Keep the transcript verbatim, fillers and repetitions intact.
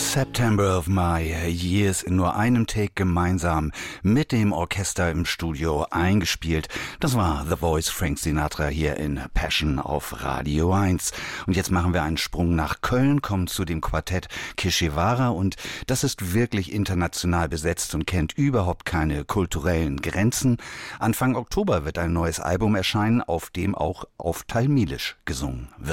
September of My Years in nur einem Take gemeinsam mit dem Orchester im Studio eingespielt. Das war The Voice, Frank Sinatra hier in Passion auf Radio eins. Und jetzt machen wir einen Sprung nach Köln, kommen zu dem Quartett Kishivara und das ist wirklich international besetzt und kennt überhaupt keine kulturellen Grenzen. Anfang Oktober wird ein neues Album erscheinen, auf dem auch auf Tamilisch gesungen wird.